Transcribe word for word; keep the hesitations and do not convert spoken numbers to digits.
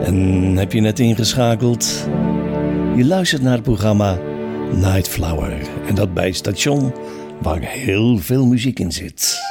En heb je net ingeschakeld? Je luistert naar het programma Night Flower. En dat bij het station waar heel veel muziek in zit.